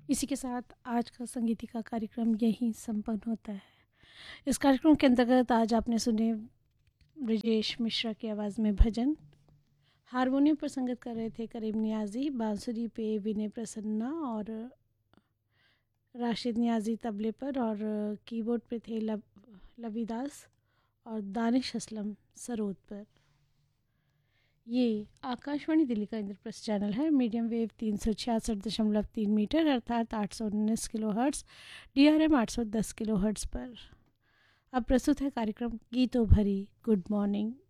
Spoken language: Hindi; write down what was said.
इसी के साथ आज का संगीतिका कार्यक्रम यहीं संपन्न होता है। इस कार्यक्रम के अंतर्गत आज आपने सुने ब्रिजेश मिश्रा की आवाज़ में भजन। हारमोनियम पर संगत कर रहे थे करीम नियाजी, बांसुरी पे विनय प्रसन्ना और राशिद नियाजी तबले पर, और कीबोर्ड पे थे लवीदास और दानिश असलम सरोद पर। ये आकाशवाणी दिल्ली का इंद्रप्रस्थ चैनल है। मीडियम वेव 366.3 मीटर अर्थात 819 kilo hertz, DRM 810 kilo hertz पर। अब प्रस्तुत है कार्यक्रम गीतों भरी गुड मॉर्निंग।